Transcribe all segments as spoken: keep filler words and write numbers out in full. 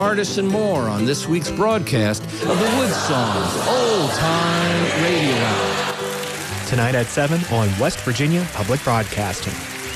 Artists and more on this week's broadcast of the Woodsongs Old Time Radio Hour. Tonight at seven on West Virginia Public Broadcasting.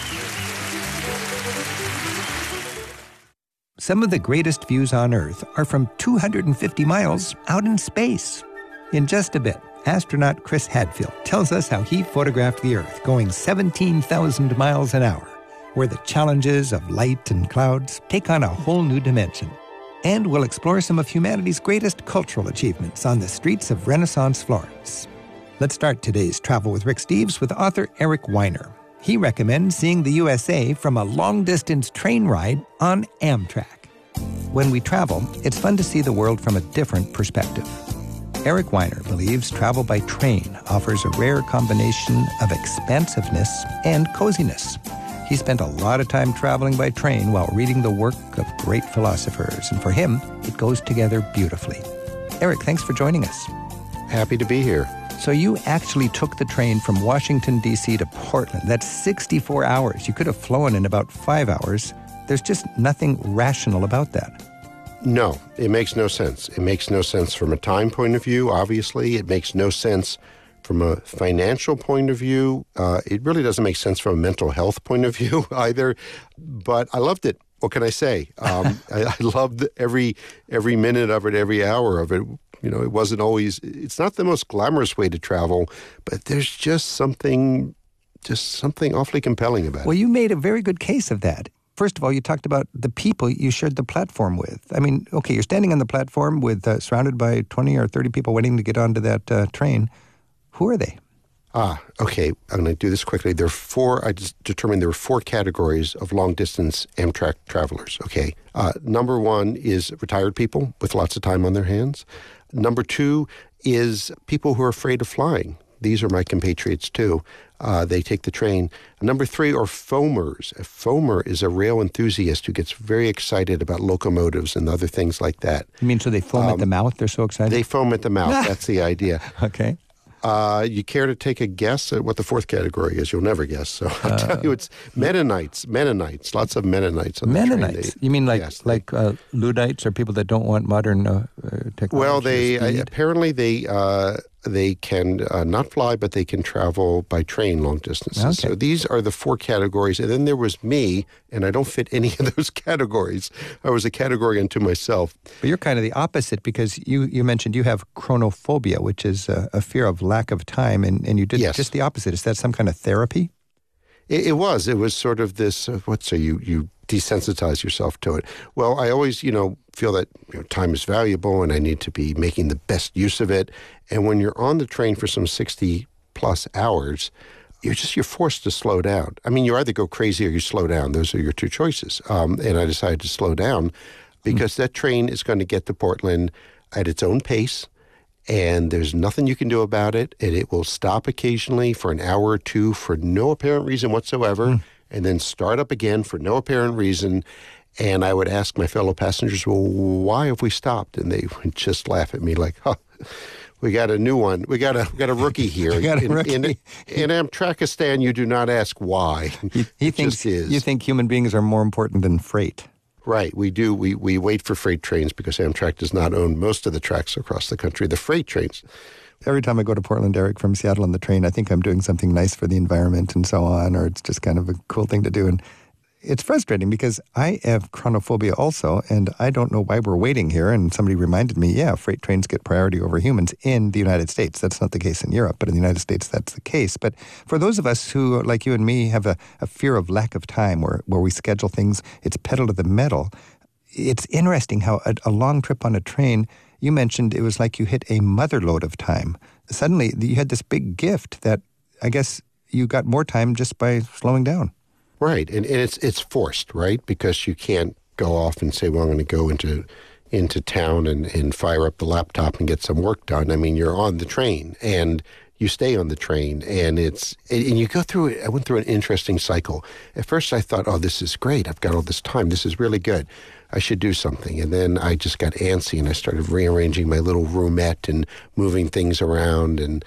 Some of the greatest views on Earth are from two hundred fifty miles out in space. In just a bit, astronaut Chris Hadfield tells us how he photographed the Earth going seventeen thousand miles an hour, where the challenges of light and clouds take on a whole new dimension. And we'll explore some of humanity's greatest cultural achievements on the streets of Renaissance Florence. Let's start today's Travel with Rick Steves with author Eric Weiner. He recommends seeing the U S A from a long-distance train ride on Amtrak. When we travel, it's fun to see the world from a different perspective. Eric Weiner believes travel by train offers a rare combination of expansiveness and coziness. He spent a lot of time traveling by train while reading the work of great philosophers, and for him, it goes together beautifully. Eric, thanks for joining us. Happy to be here. So you actually took the train from Washington, D C to Portland. That's sixty-four hours. You could have flown in about five hours. There's just nothing rational about that. No, it makes no sense. It makes no sense from a time point of view, obviously. It makes no sense from a financial point of view. Uh, it really doesn't make sense from a mental health point of view either. But I loved it. What can I say? Um, I, I loved every every minute of it, every hour of it. You know, it wasn't always, it's not the most glamorous way to travel, but there's just something, just something awfully compelling about it. Well, you made a very good case of that. First of all, you talked about the people you shared the platform with. I mean, okay, you're standing on the platform with uh, surrounded by twenty or thirty people waiting to get onto that uh, train. Who are they? Ah, okay. I'm going to do this quickly. There are four, I just determined there were four categories of long-distance Amtrak travelers, okay? Uh, number one is retired people with lots of time on their hands. Number two is people who are afraid of flying. These are my compatriots, too. Uh, they take the train. Number three are foamers. A foamer is a rail enthusiast who gets very excited about locomotives and other things like that. You mean so they foam um, at the mouth? They're so excited? They foam at the mouth. That's the idea. Okay. Uh, you care to take a guess at what the fourth category is? You'll never guess. So I'll uh, tell you, it's Mennonites. Mennonites. Lots of Mennonites on Mennonites. the train. They, you mean like yes, like uh, Luddites or people that don't want modern uh, technology? Well, they uh, apparently they uh, they can uh, not fly, but they can travel by train long distances. Okay. So these are the four categories. And then there was me, and I don't fit any of those categories. I was a category unto myself. But you're kind of the opposite because you, you mentioned you have chronophobia, which is a, a fear of lack of time, and, and you did yes. just the opposite. Is that some kind of therapy? It, it was. It was sort of this, uh, what say you, you desensitize yourself to it. Well, I always, you know, feel that you know, time is valuable and I need to be making the best use of it. And when you're on the train for some sixty plus hours, you're just, you're forced to slow down. I mean, you either go crazy or you slow down. Those are your two choices. Um, and I decided to slow down because mm. that train is going to get to Portland at its own pace. And there's nothing you can do about it. And it will stop occasionally for an hour or two for no apparent reason whatsoever, mm. and then start up again for no apparent reason. And I would ask my fellow passengers, well, why have we stopped? And they would just laugh at me like, huh, we got a new one. We got a we got a rookie here. We got a in, rookie. In, in Amtrakistan, you do not ask why. He, he it thinks just is. You think human beings are more important than freight. Right, we do. We, we wait for freight trains because Amtrak does not own most of the tracks across the country, the freight trains. Every time I go to Portland, Eric, from Seattle on the train, I think I'm doing something nice for the environment and so on, or it's just kind of a cool thing to do. And it's frustrating because I have chronophobia also, and I don't know why we're waiting here. And somebody reminded me, yeah, freight trains get priority over humans in the United States. That's not the case in Europe, but in the United States, that's the case. But for those of us who, like you and me, have a, a fear of lack of time where, where we schedule things, it's pedal to the metal. It's interesting how a, a long trip on a train, you mentioned it was like you hit a mother lode of time. Suddenly, you had this big gift that I guess you got more time just by slowing down. Right, and, and it's it's forced, right? Because you can't go off and say, well, I'm going to go into into town and, and fire up the laptop and get some work done. I mean, you're on the train, and you stay on the train, and it's and you go through it. I went through an interesting cycle. At first, I thought, oh, this is great. I've got all this time. This is really good. I should do something. And then I just got antsy, and I started rearranging my little roomette and moving things around. And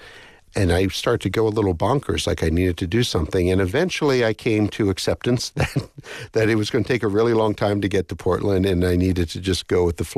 and I started to go a little bonkers, like I needed to do something. And eventually I came to acceptance that, that it was going to take a really long time to get to Portland, and I needed to just go with the flow.